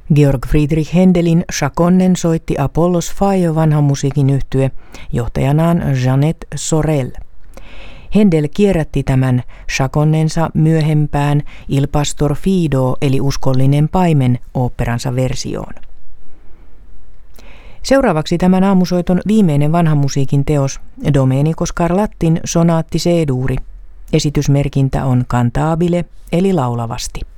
Georg Friedrich Händelin Chaconnen soitti Apollos Fire vanhan musiikin yhtye, johtajanaan Jeanette Sorel. Händel kierrätti tämän Chaconnensa myöhempään Il Pastor Fido eli uskollinen paimen oopperansa versioon. Seuraavaksi tämän aamusoiton viimeinen vanhan musiikin teos, Domenico Scarlattin sonaatti C-duuri. Esitysmerkintä on cantabile eli laulavasti.